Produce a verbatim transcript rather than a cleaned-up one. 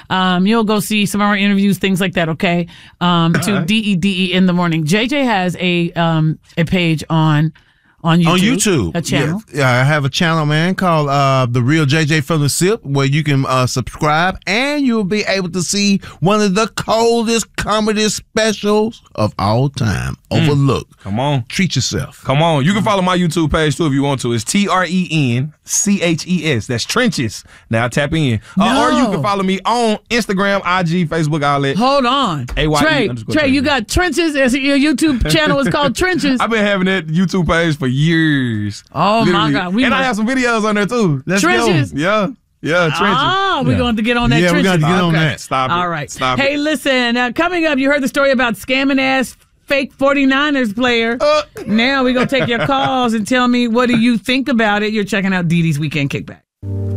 Um, you'll go see some of our interviews, things like that, okay? Um, to right. D E D E in the morning. J J has a um, a page on on YouTube. On YouTube. A channel. Yeah, yeah, I have a channel, man, called uh, The Real J J from the Sip, where you can uh, subscribe and you'll be able to see one of the coldest comedy specials of all time. Overlook. Come on. Treat yourself. Come on. You can follow my YouTube page, too, if you want to. It's T R E N C H E S. That's Trenches. Now tap in. Uh, No. or you can follow me on Instagram, I G, Facebook, outlet. Hold on. A Y E Trey, underscore Trey, Trey. you got Trenches as your YouTube channel is called Trenches. I've been having that YouTube page for years. Oh, my Literally. God. We and I must- have some videos on there, too. Let's Trenches? go. Yeah. Yeah, Trenches. Ah, we're Yeah. going to get on that Yeah, we Trenches. got to get on Okay. that. Stop it. All right. Stop hey, it. listen, uh, coming up, you heard the story about scamming ass fake forty-niners player. Uh. Now we're going to take your calls and tell me, what do you think about it? You're checking out Dee Dee's Weekend Kickback.